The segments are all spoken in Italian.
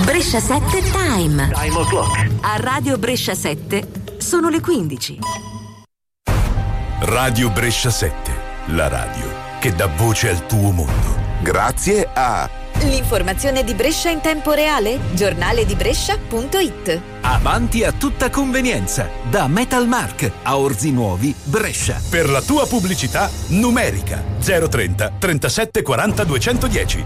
Brescia 7 Time. Time o'clock. A Radio Brescia 7 sono le 15. Radio Brescia 7, la radio che dà voce al tuo mondo. Grazie a l'informazione di Brescia in tempo reale, giornale di Brescia.it. Avanti a tutta convenienza, da Metalmark a Orzi Nuovi, Brescia. Per la tua pubblicità numerica 030 37 40 210.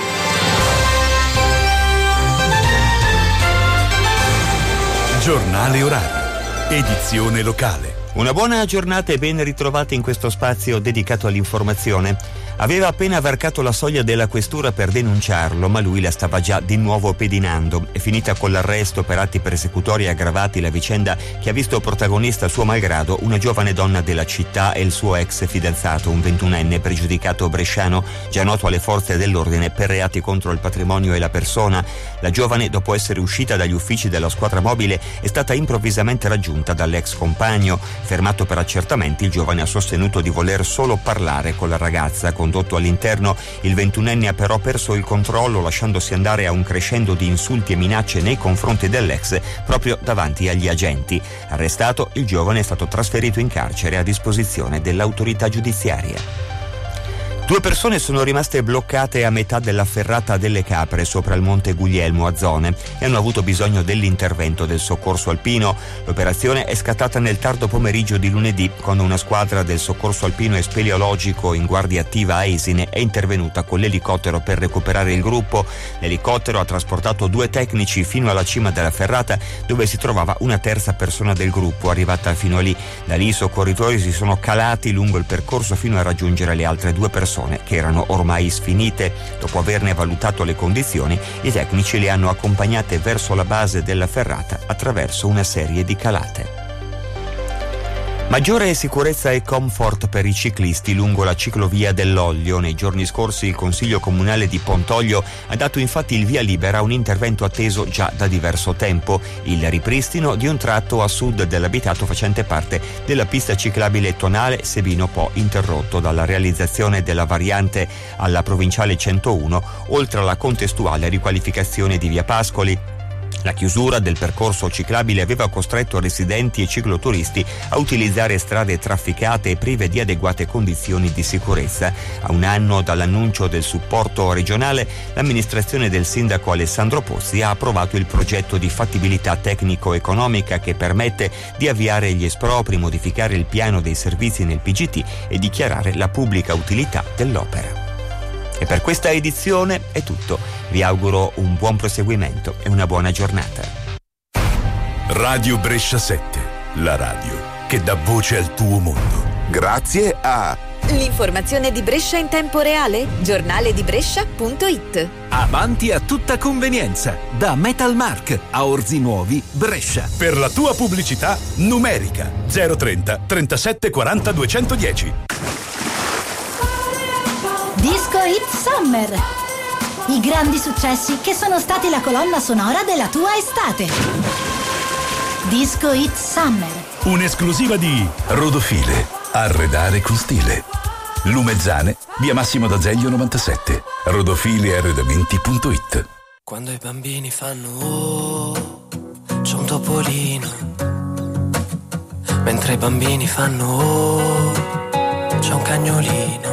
Giornale orario, edizione locale. Una buona giornata e ben ritrovati in questo spazio dedicato all'informazione. Aveva appena varcato la soglia della questura per denunciarlo, ma lui la stava già di nuovo pedinando. È finita con l'arresto per atti persecutori aggravati la vicenda che ha visto protagonista suo malgrado una giovane donna della città e il suo ex fidanzato, un 21enne pregiudicato bresciano, già noto alle forze dell'ordine per reati contro il patrimonio e la persona. La giovane, dopo essere uscita dagli uffici della squadra mobile, è stata improvvisamente raggiunta dall'ex compagno. Fermato per accertamenti, il giovane ha sostenuto di voler solo parlare con la ragazza. Condotto all'interno, il 21enne ha però perso il controllo, lasciandosi andare a un crescendo di insulti e minacce nei confronti dell'ex proprio davanti agli agenti. Arrestato, il giovane è stato trasferito in carcere a disposizione dell'autorità giudiziaria. 2 persone sono rimaste bloccate a metà della ferrata delle Capre sopra il Monte Guglielmo a Zone e hanno avuto bisogno dell'intervento del soccorso alpino. L'operazione è scattata nel tardo pomeriggio di lunedì, quando una squadra del soccorso alpino e speleologico in guardia attiva a Esine è intervenuta con l'elicottero per recuperare il gruppo. L'elicottero ha trasportato 2 tecnici fino alla cima della ferrata, dove si trovava una terza persona del gruppo arrivata fino a lì. Da lì i soccorritori si sono calati lungo il percorso fino a raggiungere le altre 2 persone che erano ormai sfinite. Dopo averne valutato le condizioni, i tecnici le hanno accompagnate verso la base della ferrata attraverso una serie di calate. Maggiore sicurezza e comfort per i ciclisti lungo la ciclovia dell'Oglio. Nei giorni scorsi il Consiglio Comunale di Pontoglio ha dato infatti il via libera a un intervento atteso già da diverso tempo: il ripristino di un tratto a sud dell'abitato facente parte della pista ciclabile tonale Sebino Po, interrotto dalla realizzazione della variante alla provinciale 101, oltre alla contestuale riqualificazione di via Pascoli. La chiusura del percorso ciclabile aveva costretto residenti e cicloturisti a utilizzare strade trafficate e prive di adeguate condizioni di sicurezza. A un anno dall'annuncio del supporto regionale, l'amministrazione del sindaco Alessandro Pozzi ha approvato il progetto di fattibilità tecnico-economica che permette di avviare gli espropri, modificare il piano dei servizi nel PGT e dichiarare la pubblica utilità dell'opera. E per questa edizione è tutto. Vi auguro un buon proseguimento e una buona giornata. Radio Brescia 7, la radio che dà voce al tuo mondo. Grazie a l'informazione di Brescia in tempo reale, giornale di Brescia.it. Avanti a tutta convenienza, da Metalmark a Orzi Nuovi, Brescia. Per la tua pubblicità numerica 030 37 40 210. Disco Hit Summer. I grandi successi che sono stati la colonna sonora della tua estate. Disco Hit Summer. Un'esclusiva di Rodofile. Arredare con stile. Lumezzane, via Massimo d'Azeglio 97. rodofilearredamenti.it. Quando i bambini fanno oh, c'è un topolino. Mentre i bambini fanno oh, c'è un cagnolino.